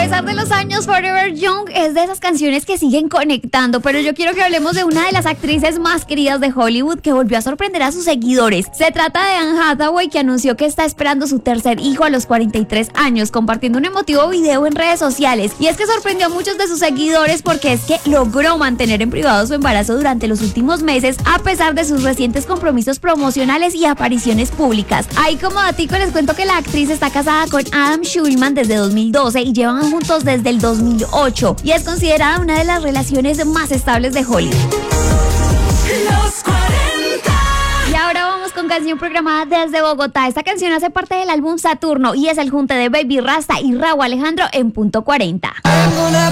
pesar de los años, Forever Young es de esas canciones que siguen conectando, pero yo quiero que hablemos de una de las actrices más queridas de Hollywood que volvió a sorprender a sus seguidores. Se trata de Anne Hathaway, que anunció que está esperando su tercer hijo a los 43 años, compartiendo un emotivo video en redes sociales. Y es que sorprendió a muchos de sus seguidores porque es que logró mantener en privado su embarazo durante los últimos meses, a pesar de sus recientes compromisos promocionales y apariciones públicas. Ahí como datico les cuento que la actriz está casada con Adam Schulman desde 2012 y llevan juntos desde el 2008 y es considerada una de las relaciones más estables de Hollywood. Los 40. Y ahora vamos con canción programada desde Bogotá. Esta canción hace parte del álbum Saturno y es el junte de Baby Rasta y Rauw Alejandro en Punto 40. I'm gonna